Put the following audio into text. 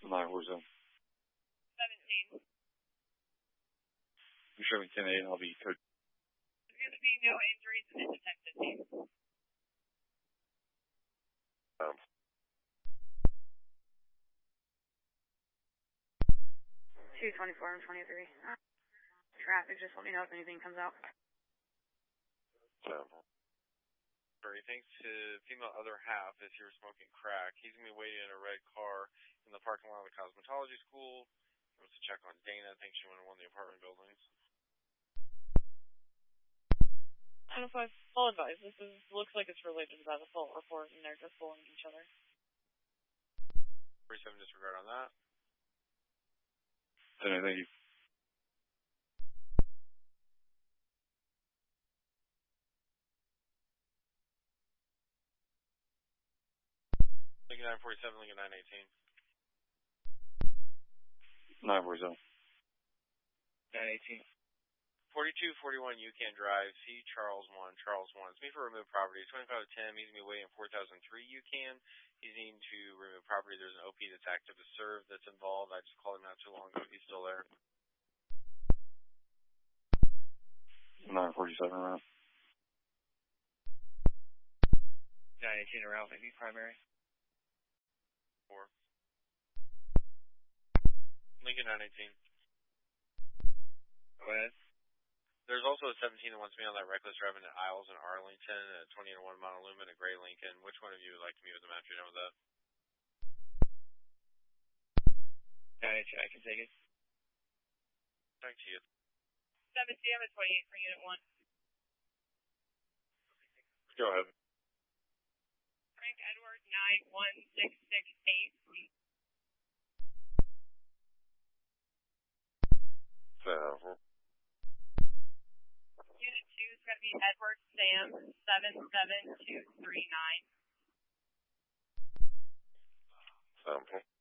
940. 17. You show me 10-8, I'll be code. There's going to be no injuries in the detective team. 224 and 23. Traffic, just let me know if anything comes out. He thinks his female other half is here smoking crack. He's going to be waiting in a red car in the parking lot of the cosmetology school. He wants to check on Dana. I think she went in one of the apartment buildings. I don't know if I've full advice. Looks like it's related to that assault report, and they're just bullying each other. 47 disregard on that. Thank you. Lincoln 947, Lincoln 918. 940. 918. 4241 UCAN Drive, C. Charles 1, Charles 1. It's me for remove property. 25 to 10, he's going to be waiting 4003 UCAN. He's needing to remove property. There's an OP that's active to serve that's involved. I just called him not too long ago. He's still there. 947 around. 918 around, maybe primary. 4. Lincoln 918. Go ahead. There's also a 17 that wants me on that reckless driving at Isles in Arlington, a 20 and 1 Monoluma, and a gray Lincoln. Which one of you would like to meet with them after you're done with that? I can take it. Back to you. 17, I'm at 28 for Unit 1. Go ahead. Frank Edward 91668. Unit 2 is going to be Edward Sam 77239. Sample.